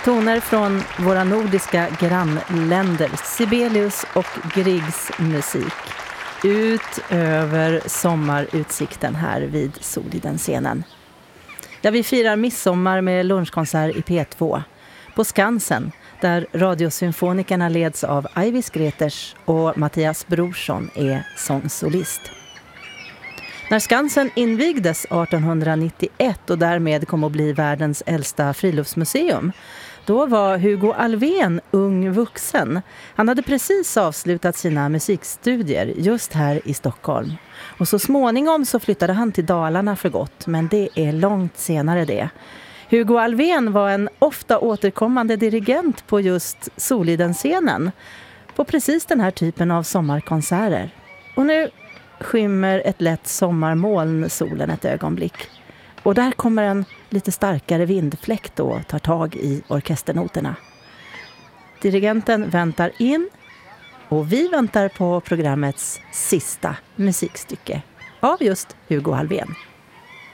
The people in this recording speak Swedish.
Toner från våra nordiska grannländer, Sibelius och Griegs musik. Ut över sommarutsikten här vid Soliden-scenen. Ja, vi firar midsommar med lunchkonsert i P2 på Skansen, där Radiosymfonikerna leds av Aivis Greters och Mattias Brorsson är sångsolist. När Skansen invigdes 1891 och därmed kom att bli världens äldsta friluftsmuseum, då var Hugo Alfvén ung vuxen. Han hade precis avslutat sina musikstudier just här i Stockholm. Och så småningom så flyttade han till Dalarna för gott, men det är långt senare det. Hugo Alfvén var en ofta återkommande dirigent på just Soliden-scenen, på precis den här typen av sommarkonserter. Och nu skymmer ett lätt sommarmoln solen ett ögonblick. Och där kommer en lite starkare vindfläkt och tar tag i orkesternoterna. Dirigenten väntar in och vi väntar på programmets sista musikstycke av just Hugo Alfvén.